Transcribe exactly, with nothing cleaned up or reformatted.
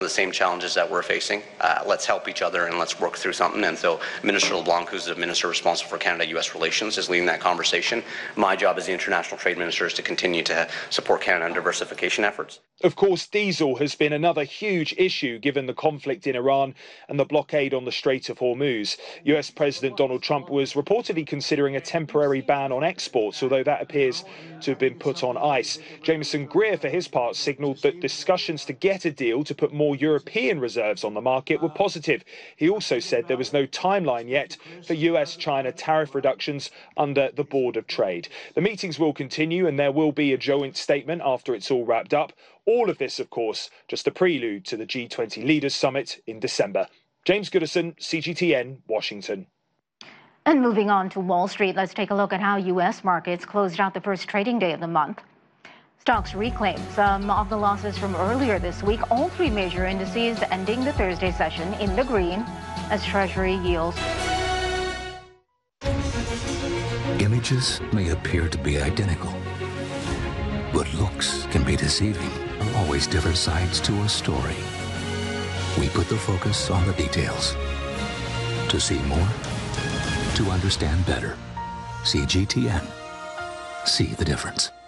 The same challenges that we're facing. Uh, let's help each other and let's work through something. And so Minister LeBlanc, who's the minister responsible for Canada U S relations, is leading that conversation. My job as the international trade minister is to continue to support Canada on diversification efforts. Of course, diesel has been another huge issue given the conflict in Iran and the blockade on the Strait of Hormuz. U S President Donald Trump was reportedly considering a temporary ban on exports, although that appears to have been put on ice. Jameson Greer, for his part, signalled that discussions to get a deal to put more European reserves on the market were positive. He also said there was no timeline yet for U S China tariff reductions under the Board of Trade. The meetings will continue and there will be a joint statement after it's all wrapped up. All of this, of course, just a prelude to the G twenty Leaders Summit in December. James Goodison, C G T N, Washington. And moving on to Wall Street, let's take a look at how U S markets closed out the first trading day of the month. Stocks reclaimed some of the losses from earlier this week. All three major indices ending the Thursday session in the green as Treasury yields. Images may appear to be identical, but looks can be deceiving. Always different sides to a story. We put the focus on the details. To see more, to understand better. C G T N. See the difference.